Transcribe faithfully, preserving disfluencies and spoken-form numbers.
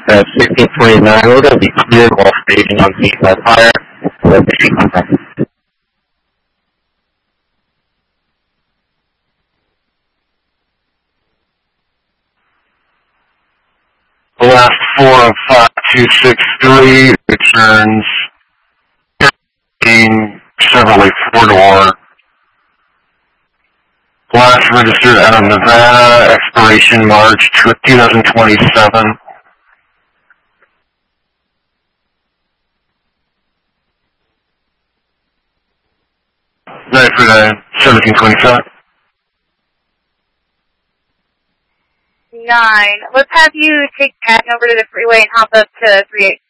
At sixteen twenty-nine, we're going to be cleared while staging on scene by fire. Location contact. Last four of five two six three returns Chevrolet four-door. Last registered out of Nevada, expiration March twenty twenty-seven. Right for the seventeen twenty-seven. Nine. Let's have you take Patton over to the freeway and hop up to three eight